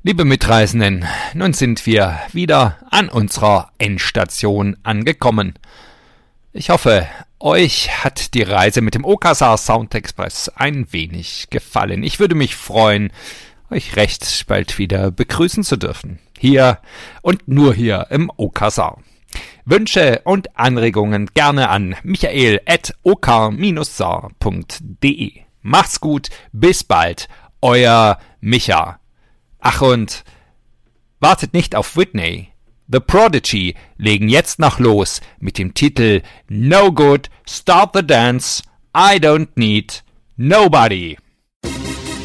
Liebe Mitreisenden, nun sind wir wieder an unserer Endstation angekommen. Ich hoffe, euch hat die Reise mit dem Okazar Sound Express ein wenig gefallen. Ich würde mich freuen, euch recht bald wieder begrüßen zu dürfen. Hier und nur hier im Okazar. Wünsche und Anregungen gerne an michael@okar-saar.de. Macht's gut, bis bald, euer Micha. Ach und wartet nicht auf Whitney. The Prodigy legen jetzt noch los mit dem Titel No Good, Start the Dance, I Don't Need Nobody.